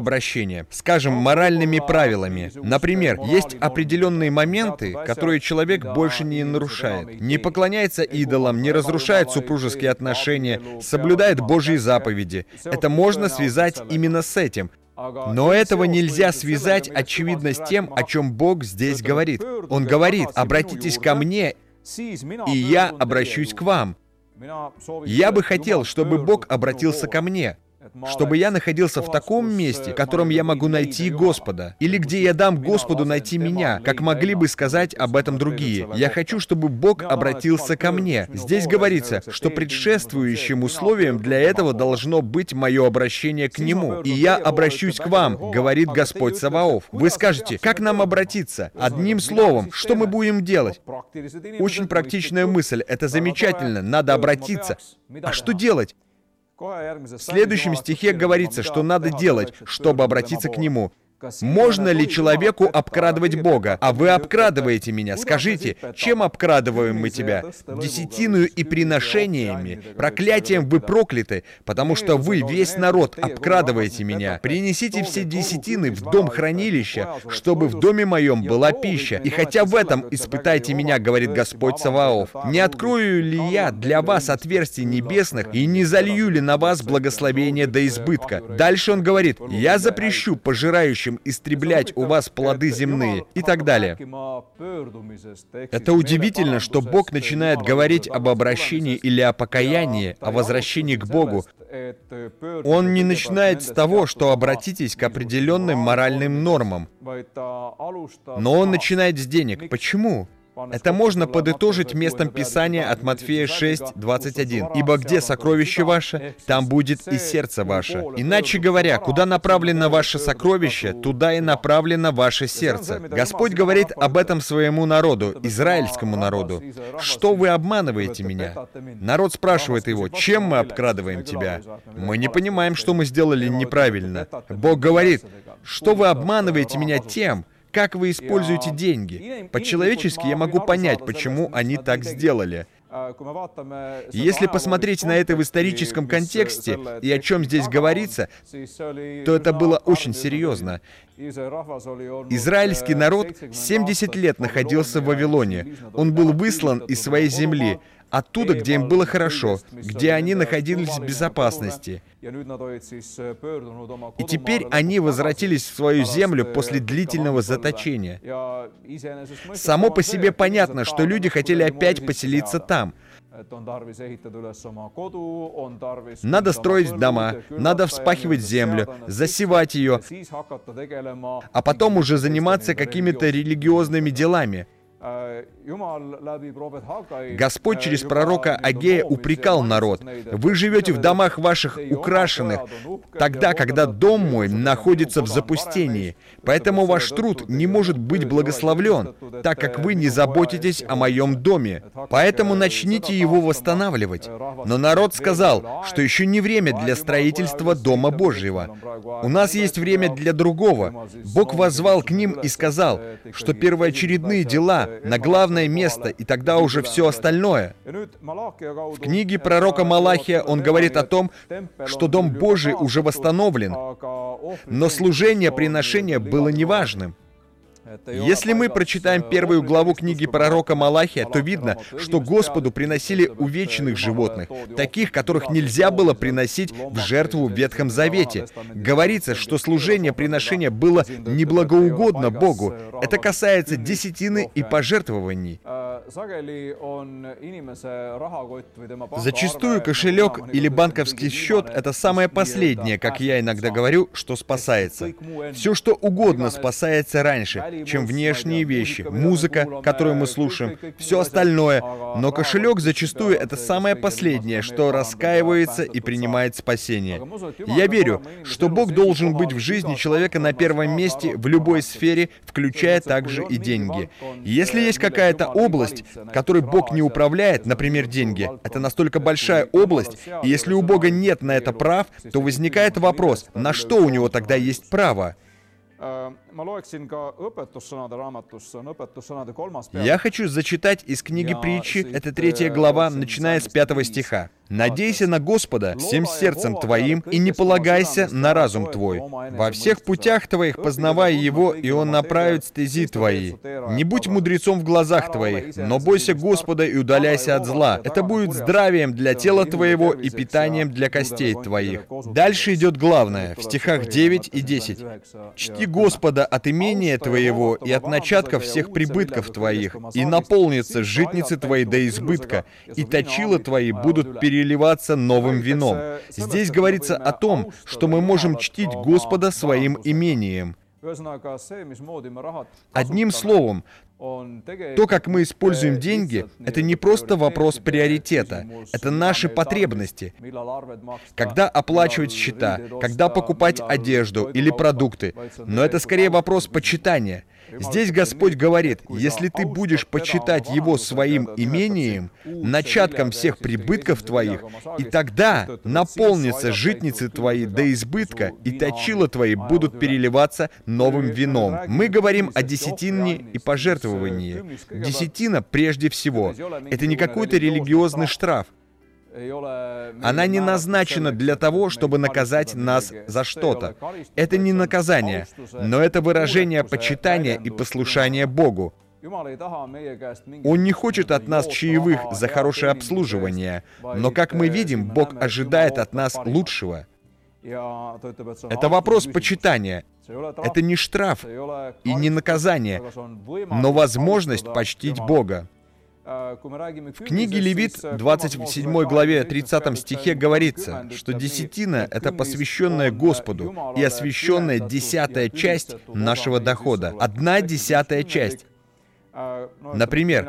обращения, скажем, моральными правилами. Например, есть определенные моменты, которые человек больше не нарушает. Не поклоняется идолам, не разрушает супружеские отношения, соблюдает Божьи заповеди. Это можно связать именно с этим. Но этого нельзя связать, очевидно, с тем, о чем Бог здесь говорит. Он говорит: «Обратитесь ко мне, и я обращусь к вам». Я бы хотел, чтобы Бог обратился ко мне, чтобы я находился в таком месте, в котором я могу найти Господа, или где я дам Господу найти меня, как могли бы сказать об этом другие. Я хочу, чтобы Бог обратился ко мне. Здесь говорится, что предшествующим условием для этого должно быть мое обращение к Нему. «И я обращусь к вам», говорит Господь Саваоф. Вы скажете: как нам обратиться? Одним словом, что мы будем делать? Очень практичная мысль, это замечательно, надо обратиться. А что делать? В следующем стихе говорится, что надо делать, чтобы обратиться к Нему. Можно ли человеку обкрадывать Бога? А вы обкрадываете меня. Скажите, чем обкрадываем мы тебя? Десятиною и приношениями. Проклятием вы прокляты, потому что вы, весь народ, обкрадываете меня. Принесите все десятины в дом хранилища, чтобы в доме моем была пища. И хотя в этом испытайте меня, говорит Господь Саваоф, не открою ли я для вас отверстий небесных и не залью ли на вас благословение до избытка? Дальше он говорит: я запрещу пожирающим истреблять у вас плоды земные и так далее. Это удивительно, что Бог начинает говорить об обращении или о покаянии, о возвращении к Богу. Он не начинает с того, что обратитесь к определенным моральным нормам, но он начинает с денег. Почему? Это можно подытожить местом Писания от Матфея 6:21. «Ибо где сокровище ваше, там будет и сердце ваше». Иначе говоря, куда направлено ваше сокровище, туда и направлено ваше сердце. Господь говорит об этом своему народу, израильскому народу. «Что вы обманываете меня?» Народ спрашивает его: «Чем мы обкрадываем тебя?» Мы не понимаем, что мы сделали неправильно. Бог говорит: «Что вы обманываете меня тем, как вы используете деньги?» По-человечески я могу понять, почему они так сделали. Если посмотреть на это в историческом контексте и о чем здесь говорится, то это было очень серьезно. Израильский народ 70 лет находился в Вавилоне. Он был выслан из своей земли, оттуда, где им было хорошо, где они находились в безопасности. И теперь они возвратились в свою землю после длительного заточения. Само по себе понятно, что люди хотели опять поселиться там. Надо строить дома, надо вспахивать землю, засевать ее, а потом уже заниматься какими-то религиозными делами. Господь через пророка Агея упрекал народ: «Вы живете в домах ваших украшенных, тогда, когда дом мой находится в запустении. Поэтому ваш труд не может быть благословлен, так как вы не заботитесь о моем доме. Поэтому начните его восстанавливать». Но народ сказал, что еще не время для строительства Дома Божьего. У нас есть время для другого. Бог воззвал к ним и сказал, что первоочередные дела на главное место, и тогда уже все остальное. В книге пророка Малахия он говорит о том, что Дом Божий уже восстановлен, но служение приношения было неважным. Если мы прочитаем первую главу книги пророка Малахия, то видно, что Господу приносили увечных животных, таких, которых нельзя было приносить в жертву в Ветхом Завете. Говорится, что служение приношения было неблагоугодно Богу. Это касается десятины и пожертвований. Зачастую кошелек или банковский счет — это самое последнее, как я иногда говорю, что спасается. Все, что угодно, спасается раньше, чем внешние вещи, музыка, которую мы слушаем, все остальное. Но кошелек зачастую это самое последнее, что раскаивается и принимает спасение. Я верю, что Бог должен быть в жизни человека на первом месте в любой сфере, включая также и деньги. Если есть какая-то область, которой Бог не управляет, например, деньги, это настолько большая область, и если у Бога нет на это прав, то возникает вопрос, на что у него тогда есть право? Я хочу зачитать из книги Притчи, это 3 глава, начиная с 5 стиха. «Надейся на Господа всем сердцем твоим и не полагайся на разум твой. Во всех путях твоих познавай Его, и Он направит стези твои. Не будь мудрецом в глазах твоих, но бойся Господа и удаляйся от зла. Это будет здравием для тела твоего и питанием для костей твоих». Дальше идет главное, в стихах 9 и 10. «Чти Господа от имения твоего и от начатков всех прибытков твоих, и наполнятся житницы твои до избытка, и точила твои будут переливаться новым вином». Здесь говорится о том, что мы можем чтить Господа своим имением. Одним словом, то, как мы используем деньги, это не просто вопрос приоритета, это наши потребности. Когда оплачивать счета, когда покупать одежду или продукты, но это скорее вопрос почитания. Здесь Господь говорит, если ты будешь почитать Его своим имением, начатком всех прибытков твоих, и тогда наполнятся житницы твои до избытка, и точила твои будут переливаться новым вином. Мы говорим о десятине и пожертвовании. Десятина прежде всего. Это не какой-то религиозный штраф. Она не назначена для того, чтобы наказать нас за что-то. Это не наказание, но это выражение почитания и послушания Богу. Он не хочет от нас чаевых за хорошее обслуживание, но, как мы видим, Бог ожидает от нас лучшего. Это вопрос почитания. Это не штраф и не наказание, но возможность почтить Бога. В книге Левит, 27 главе, 30 стихе говорится, что десятина — это посвященная Господу и освященная 10-я часть нашего дохода. 1/10 часть. Например,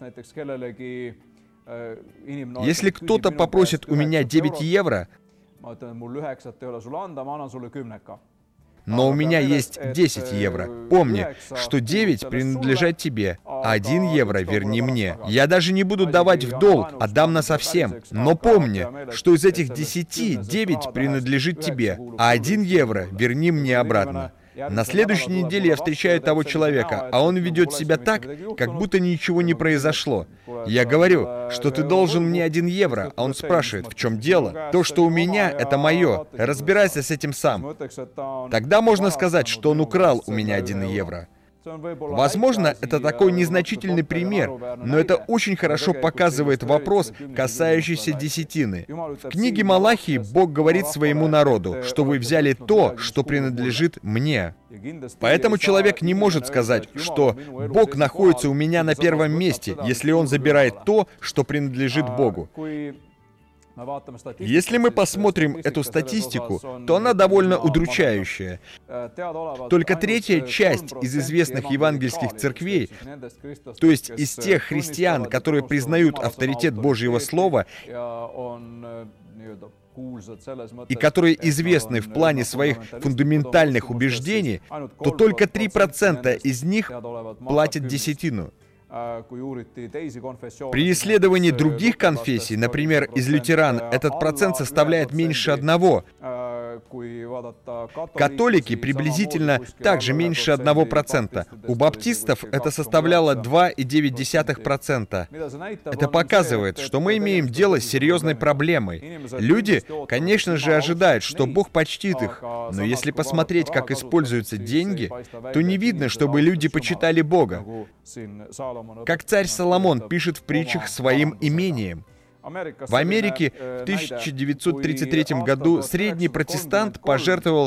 если кто-то попросит у меня 9 евро, но у меня есть 10 евро. Помни, что 9 принадлежат тебе, а 1 евро верни мне. Я даже не буду давать в долг, отдам насовсем. Но помни, что из этих 10, 9 принадлежит тебе, а 1 евро верни мне обратно. На следующей неделе я встречаю того человека, а он ведет себя так, как будто ничего не произошло. Я говорю, что ты должен мне 1 евро, а он спрашивает, в чем дело? То, что у меня, это мое. Разбирайся с этим сам. Тогда можно сказать, что он украл у меня 1 евро. Возможно, это такой незначительный пример, но это очень хорошо показывает вопрос, касающийся десятины. В книге Малахии Бог говорит своему народу, что вы взяли то, что принадлежит мне. Поэтому человек не может сказать, что Бог находится у меня на первом месте, если он забирает то, что принадлежит Богу. Если мы посмотрим эту статистику, то она довольно удручающая. Только 3-я часть из известных евангельских церквей, то есть из тех христиан, которые признают авторитет Божьего Слова и которые известны в плане своих фундаментальных убеждений, то только 3% из них платят десятину. При исследовании других конфессий, например, из лютеран, этот процент составляет меньше 1%. Католики приблизительно также меньше 1%. У баптистов это составляло 2,9%. Это показывает, что мы имеем дело с серьезной проблемой. Люди, конечно же, ожидают, что Бог почтит их, но если посмотреть, как используются деньги, то не видно, чтобы люди почитали Бога. Как царь Соломон пишет в притчах своим имением. В Америке в 1933 году средний протестант пожертвовал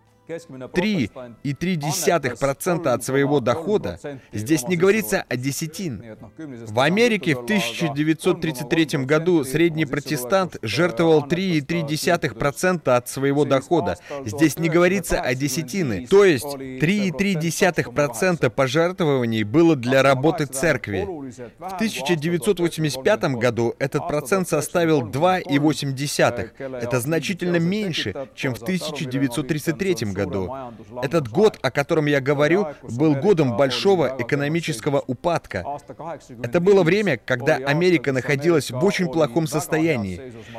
3,3% от своего дохода. Здесь не говорится о десятин. В Америке в 1933 году средний протестант жертвовал 3,3% от своего дохода. Здесь не говорится о десятины. То есть 3,3% пожертвований было для работы церкви. В 1985 году этот процент составил 2,8%. Это значительно меньше, чем в 1933 году. году. Этот год, о котором я говорю, был годом большого экономического упадка. Это было время, когда Америка находилась в очень плохом состоянии.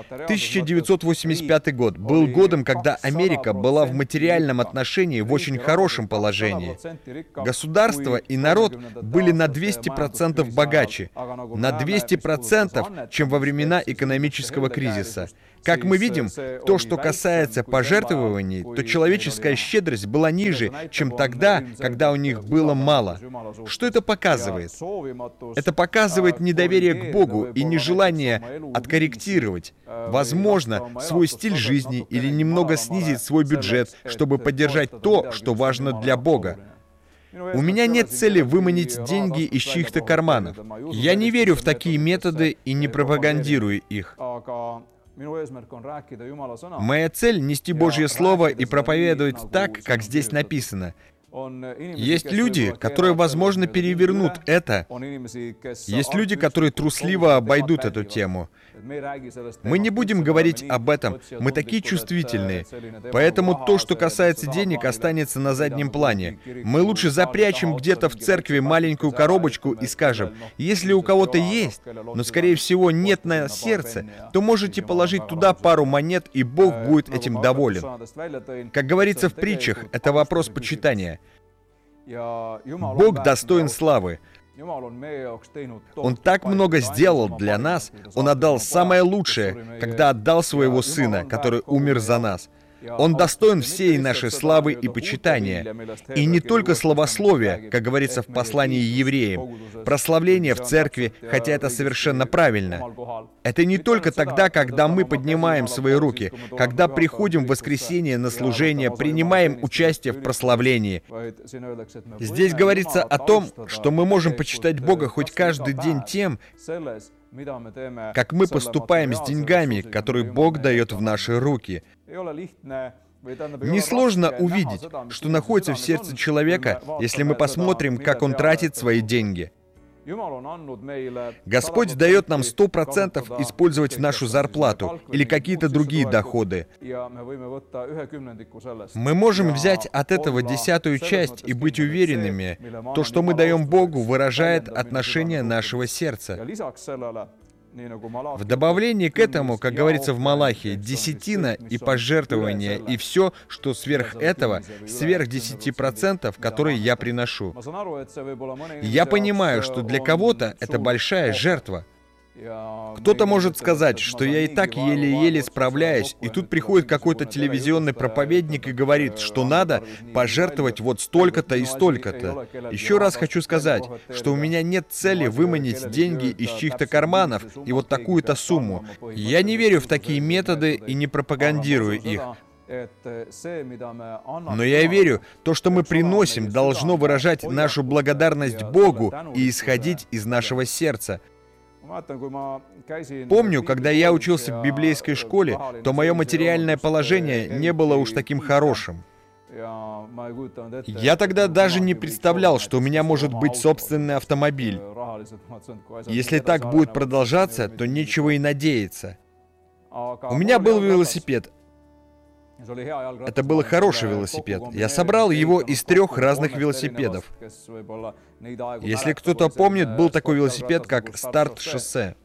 1985 год был годом, когда Америка была в материальном отношении в очень хорошем положении. Государство и народ были на 200% богаче, на 200%, чем во времена экономического кризиса. Как мы видим, то, что касается пожертвований, то человеческая щедрость была ниже, чем тогда, когда у них было мало. Что это показывает? Это показывает недоверие к Богу и нежелание откорректировать, возможно, свой стиль жизни или немного снизить свой бюджет, чтобы поддержать то, что важно для Бога. У меня нет цели выманить деньги из чьих-то карманов. Я не верю в такие методы и не пропагандирую их. Моя цель — нести Божье Слово и проповедовать так, как здесь написано. Есть люди, которые, возможно, перевернут это. Есть люди, которые трусливо обойдут эту тему. Мы не будем говорить об этом, мы такие чувствительные. Поэтому то, что касается денег, останется на заднем плане. Мы лучше запрячем где-то в церкви маленькую коробочку и скажем: если у кого-то есть, но, скорее всего, нет на сердце, то можете положить туда пару монет, и Бог будет этим доволен. Как говорится в притчах, это вопрос почитания. Бог достоин славы. Он так много сделал для нас, Он отдал самое лучшее, когда отдал своего Сына, который умер за нас. Он достоин всей нашей славы и почитания. И не только славословия, как говорится в послании евреям, прославление в церкви, хотя это совершенно правильно. Это не только тогда, когда мы поднимаем свои руки, когда приходим в воскресенье на служение, принимаем участие в прославлении. Здесь говорится о том, что мы можем почитать Бога хоть каждый день тем, как мы поступаем с деньгами, которые Бог дает в наши руки. Несложно увидеть, что находится в сердце человека, если мы посмотрим, как он тратит свои деньги. Господь дает нам 100% использовать нашу зарплату или какие-то другие доходы. Мы можем взять от этого 10-ю часть и быть уверенными, то, что мы даем Богу, выражает отношение нашего сердца. В добавлении к этому, как говорится в Малахии, десятина и пожертвования, и все, что сверх этого, сверх 10%, которые я приношу. Я понимаю, что для кого-то это большая жертва. Кто-то может сказать, что я и так еле-еле справляюсь, и тут приходит какой-то телевизионный проповедник и говорит, что надо пожертвовать вот столько-то и столько-то. Еще раз хочу сказать, что у меня нет цели выманить деньги из чьих-то карманов и вот такую-то сумму. Я не верю в такие методы и не пропагандирую их. Но я верю, то, что мы приносим, должно выражать нашу благодарность Богу и исходить из нашего сердца. Помню, когда я учился в библейской школе, то мое материальное положение не было уж таким хорошим. Я тогда даже не представлял, что у меня может быть собственный автомобиль. Если так будет продолжаться, то нечего и надеяться. У меня был велосипед. Это был хороший велосипед. Я собрал его из 3 разных велосипедов. Если кто-то помнит, был такой велосипед, как старт-шоссе.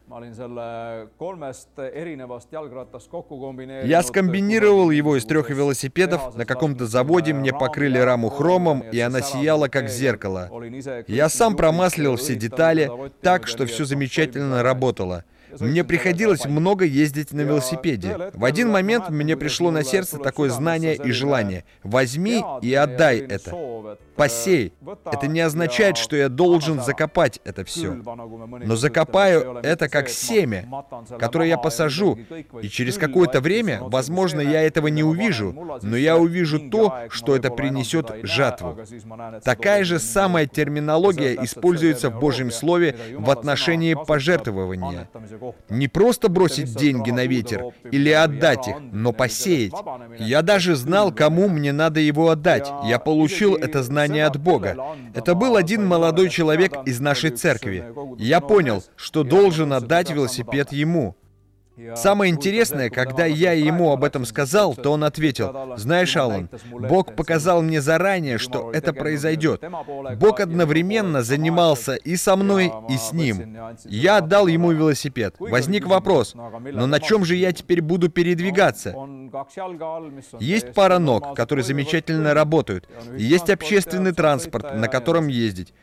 Я скомбинировал его из 3 велосипедов, на каком-то заводе мне покрыли раму хромом, и она сияла как зеркало. Я сам промаслил все детали так, что все замечательно работало. Мне приходилось много ездить на велосипеде. В один момент мне пришло на сердце такое знание и желание: возьми и отдай это. Посей. Это не означает, что я должен закопать это все. Но закопаю это как семя, которое я посажу, и через какое-то время, возможно, я этого не увижу, но я увижу то, что это принесет жатву. Такая же самая терминология используется в Божьем Слове в отношении пожертвования. Не просто бросить деньги на ветер или отдать их, но посеять. Я даже знал, кому мне надо его отдать. Я получил это знание от Бога. Это был один молодой человек из нашей церкви. Я понял, что должен отдать велосипед ему. Самое интересное, когда я ему об этом сказал, то он ответил: «Знаешь, Алан, Бог показал мне заранее, что это произойдет. Бог одновременно занимался и со мной, и с ним. Я отдал ему велосипед. Возник вопрос: но на чем же я теперь буду передвигаться? Есть пара ног, которые замечательно работают, и есть общественный транспорт, на котором ездить.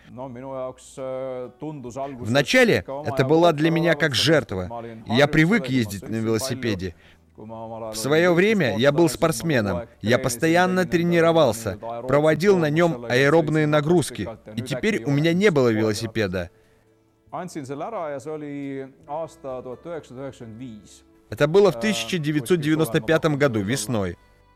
Вначале это была для меня как жертва. Я привык ездить на велосипеде. В свое время я был спортсменом. Я постоянно тренировался, проводил на нем аэробные нагрузки, и теперь у меня не было велосипеда. Это было в 1995 году, весной.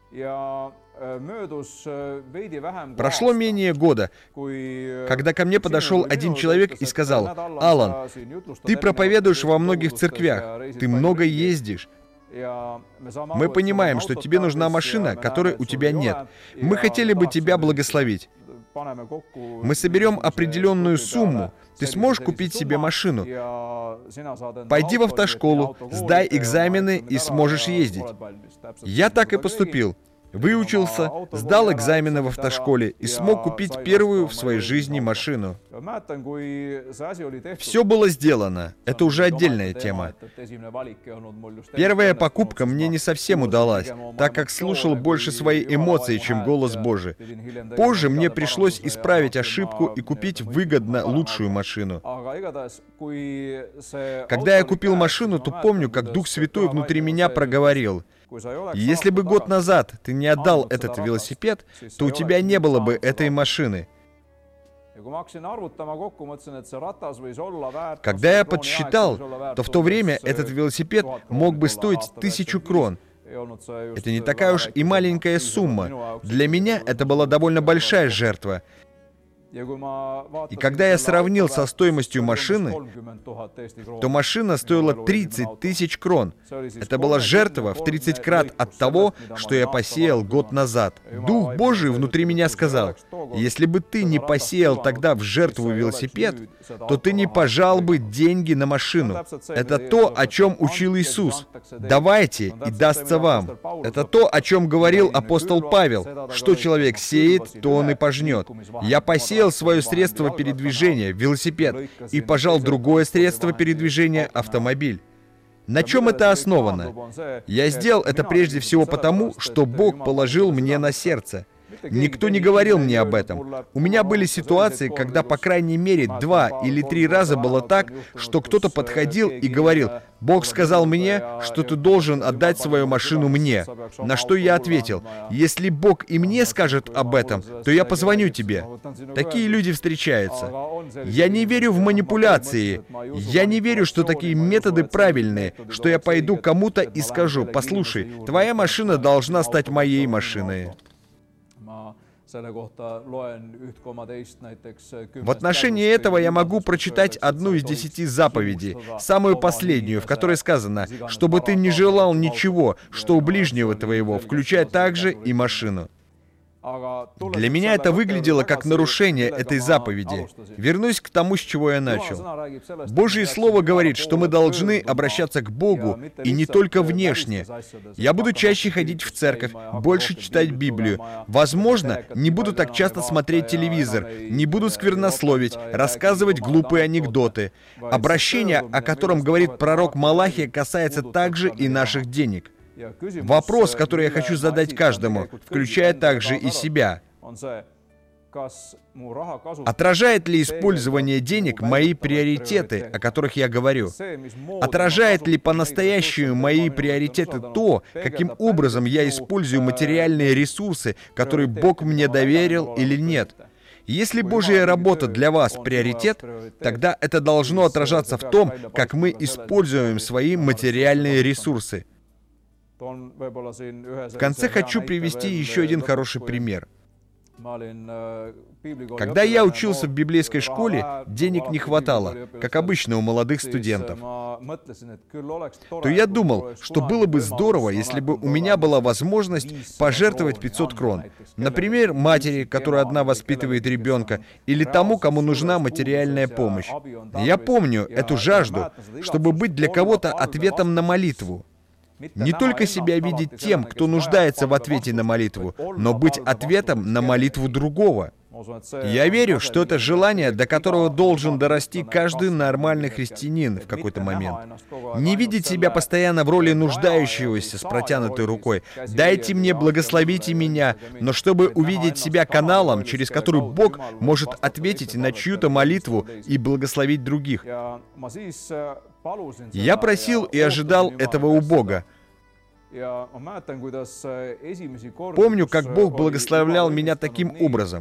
Прошло менее года, когда ко мне подошел один человек и сказал: «Алан, ты проповедуешь во многих церквях, ты много ездишь. Мы понимаем, что тебе нужна машина, которой у тебя нет. Мы хотели бы тебя благословить. Мы соберем определенную сумму. Ты сможешь купить себе машину. Пойди в автошколу, сдай экзамены и сможешь ездить». Я так и поступил. Выучился, сдал экзамены в автошколе и смог купить первую в своей жизни машину. Все было сделано. Это уже отдельная тема. Первая покупка мне не совсем удалась, так как слушал больше свои эмоции, чем голос Божий. Позже мне пришлось исправить ошибку и купить выгодно лучшую машину. Когда я купил машину, то помню, как Дух Святой внутри меня проговорил: «Если бы год назад ты не отдал этот велосипед, то у тебя не было бы этой машины». Когда я подсчитал, то в то время этот велосипед мог бы стоить 1000 крон. Это не такая уж и маленькая сумма. Для меня это была довольно большая жертва. И когда я сравнил со стоимостью машины, то машина стоила 30 тысяч крон. Это была жертва в 30 крат от того, что я посеял год назад. Дух Божий внутри меня сказал: если бы ты не посеял тогда в жертву велосипед, то ты не пожал бы деньги на машину. Это то, о чем учил Иисус. Давайте, и дастся вам. Это то, о чем говорил апостол Павел. Что человек сеет, то он и пожнет. Я посеял свое средство передвижения, велосипед, и пожал другое средство передвижения, автомобиль. На чем это основано? Я сделал это прежде всего потому, что Бог положил мне на сердце. Никто не говорил мне об этом. У меня были ситуации, когда по крайней мере 2 или 3 раза было так, что кто-то подходил и говорил: «Бог сказал мне, что ты должен отдать свою машину мне». На что я ответил: «Если Бог и мне скажет об этом, то я позвоню тебе». Такие люди встречаются. Я не верю в манипуляции. Я не верю, что такие методы правильные, что я пойду кому-то и скажу: «Послушай, твоя машина должна стать моей машиной». В отношении этого я могу прочитать одну из 10 заповедей, самую последнюю, в которой сказано: «Чтобы ты не желал ничего, что у ближнего твоего, включая также и машину». Для меня это выглядело как нарушение этой заповеди. Вернусь к тому, с чего я начал. Божье Слово говорит, что мы должны обращаться к Богу, и не только внешне. Я буду чаще ходить в церковь, больше читать Библию. Возможно, не буду так часто смотреть телевизор, не буду сквернословить, рассказывать глупые анекдоты. Обращение, о котором говорит пророк Малахия, касается также и наших денег. Вопрос, который я хочу задать каждому, включая также и себя: отражает ли использование денег мои приоритеты, о которых я говорю? Отражает ли по-настоящему мои приоритеты то, каким образом я использую материальные ресурсы, которые Бог мне доверил, или нет? Если Божья работа для вас приоритет, тогда это должно отражаться в том, как мы используем свои материальные ресурсы. В конце хочу привести еще один хороший пример. Когда я учился в библейской школе, денег не хватало, как обычно у молодых студентов. То я думал, что было бы здорово, если бы у меня была возможность пожертвовать 500 крон. Например, матери, которая одна воспитывает ребенка, или тому, кому нужна материальная помощь. Я помню эту жажду, чтобы быть для кого-то ответом на молитву. Не только себя видеть тем, кто нуждается в ответе на молитву, но быть ответом на молитву другого. Я верю, что это желание, до которого должен дорасти каждый нормальный христианин в какой-то момент. Не видеть себя постоянно в роли нуждающегося с протянутой рукой. «Дайте мне, благословите меня», но чтобы увидеть себя каналом, через который Бог может ответить на чью-то молитву и благословить других. Я просил и ожидал этого у Бога. Помню, как Бог благословлял меня таким образом.